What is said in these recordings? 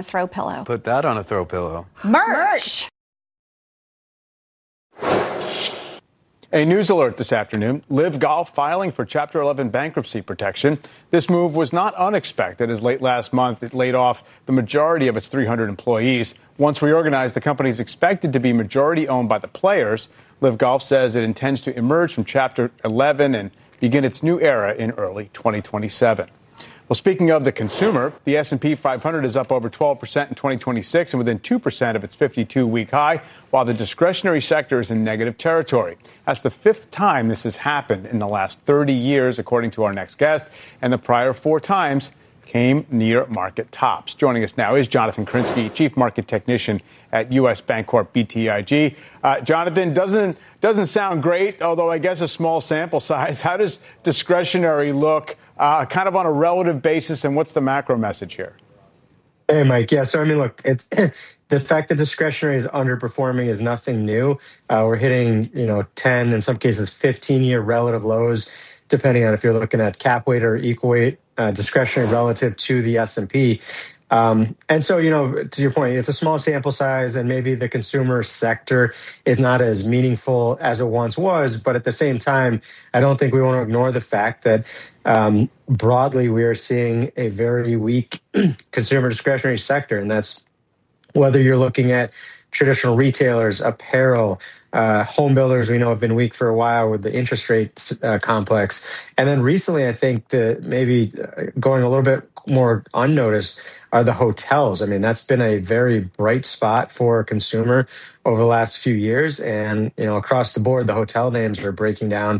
throw pillow. Put that on a throw pillow. Merch. A news alert this afternoon. Live Golf filing for Chapter 11 bankruptcy protection. This move was not unexpected, as late last month it laid off the majority of its 300 employees. Once reorganized, the company is expected to be majority owned by the players. Live Golf says it intends to emerge from Chapter 11 and begin its new era in early 2027. Well, speaking of the consumer, the S&P 500 is up over 12% in 2026 and within 2% of its 52-week high, while the discretionary sector is in negative territory. That's the fifth time this has happened in the last 30 years, according to our next guest, and the prior 4 times came near market tops. Joining us now is Jonathan Krinsky, Chief Market Technician at U.S. Bancorp BTIG. Jonathan, doesn't sound great, although I guess a small sample size. How does discretionary look kind of on a relative basis, and what's the macro message here? Hey, Mike. Yeah, so I mean, look, it's the fact that discretionary is underperforming is nothing new. We're hitting, 10, in some cases, 15-year relative lows, depending on if you're looking at cap weight or equal weight discretionary relative to the S&P. And so, to your point, it's a small sample size, and maybe the consumer sector is not as meaningful as it once was. But at the same time, I don't think we want to ignore the fact that broadly we are seeing a very weak consumer discretionary sector. And that's whether you're looking at traditional retailers, apparel, home builders, we know have been weak for a while with the interest rate complex. And then recently, I think that maybe going a little bit more unnoticed are the hotels. I mean, that's been a very bright spot for a consumer over the last few years. And, across the board, the hotel names are breaking down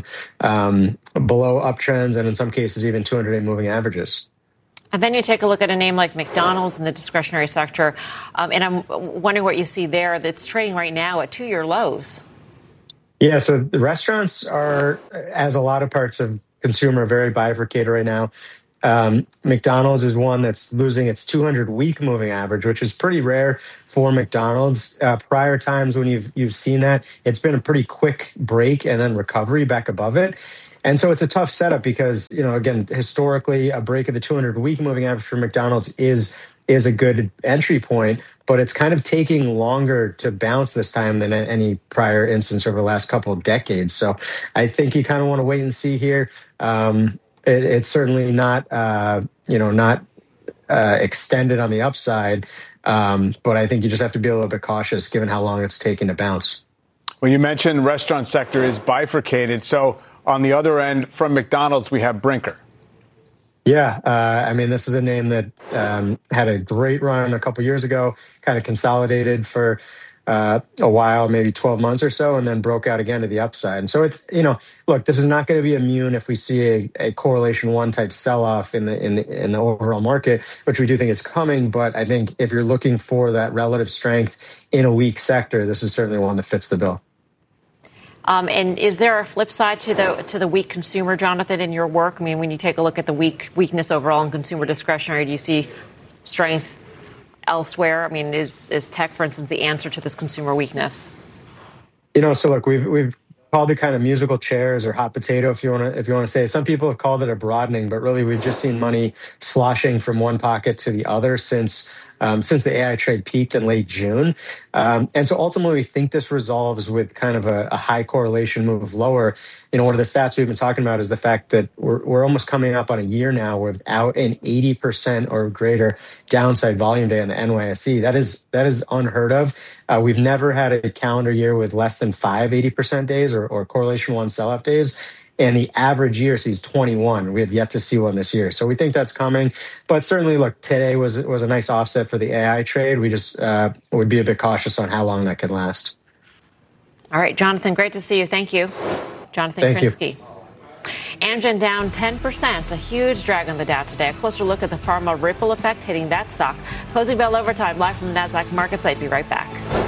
below uptrends and in some cases even 200-day moving averages. And then you take a look at a name like McDonald's in the discretionary sector, and I'm wondering what you see there that's trading right now at 2-year lows. Yeah, so the restaurants are, as a lot of parts of consumer, very bifurcated right now. McDonald's is one that's losing its 200-week moving average, which is pretty rare for McDonald's. Prior times when you've seen that, it's been a pretty quick break and then recovery back above it. And so it's a tough setup because, again, historically, a break of the 200-week moving average for McDonald's is a good entry point, but it's kind of taking longer to bounce this time than any prior instance over the last couple of decades. So I think you kind of want to wait and see here. It's certainly not, not extended on the upside, but I think you just have to be a little bit cautious given how long it's taking to bounce. Well, you mentioned restaurant sector is bifurcated. So on the other end, from McDonald's, we have Brinker. Yeah, I mean, this is a name that had a great run a couple years ago, kind of consolidated for a while, maybe 12 months or so, and then broke out again to the upside. And so it's, look, this is not going to be immune if we see a correlation 1 type sell-off in the overall market, which we do think is coming. But I think if you're looking for that relative strength in a weak sector, this is certainly one that fits the bill. And is there a flip side to the weak consumer, Jonathan, in your work? I mean, when you take a look at the weakness overall in consumer discretionary, do you see strength elsewhere? I mean, is tech, for instance, the answer to this consumer weakness? So look, we've called it kind of musical chairs or hot potato, if you want to say. Some people have called it a broadening, but really we've just seen money sloshing from one pocket to the other since the AI trade peaked in late June. And so ultimately, we think this resolves with kind of a high correlation move lower. One of the stats we've been talking about is the fact that we're almost coming up on a year now without an 80% or greater downside volume day on the NYSE. That is unheard of. We've never had a calendar year with less than 5 80% days or correlation 1 sell-off days. And the average year sees 21. We have yet to see one this year. So we think that's coming. But certainly, look, today was a nice offset for the AI trade. We just would be a bit cautious on how long that can last. All right, Jonathan, great to see you. Thank you. Jonathan Krinsky. Amgen down 10%, a huge drag on the Dow today. A closer look at the pharma ripple effect hitting that stock. Closing bell overtime, live from the NASDAQ market site. Be right back.